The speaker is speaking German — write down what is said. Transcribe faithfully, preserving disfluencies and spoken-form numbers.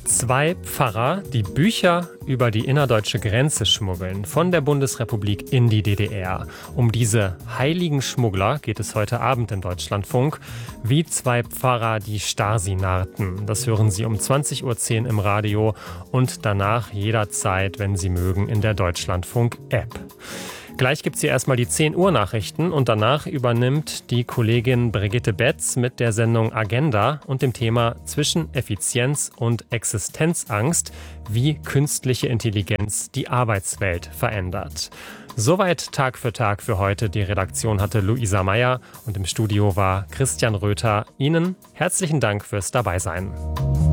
Zwei Pfarrer, die Bücher über die innerdeutsche Grenze schmuggeln, von der Bundesrepublik in die D D R. Um diese heiligen Schmuggler geht es heute Abend im Deutschlandfunk. Wie zwei Pfarrer die Stasi narrten. Das hören Sie um zwanzig Uhr zehn im Radio und danach jederzeit, wenn Sie mögen, in der Deutschlandfunk-App. Gleich gibt's hier erstmal die zehn Uhr Nachrichten und danach übernimmt die Kollegin Brigitte Betz mit der Sendung Agenda und dem Thema Zwischen Effizienz und Existenzangst, wie künstliche Intelligenz die Arbeitswelt verändert. Soweit Tag für Tag für heute. Die Redaktion hatte Luisa Meyer und im Studio war Christian Röther. Ihnen herzlichen Dank fürs Dabeisein.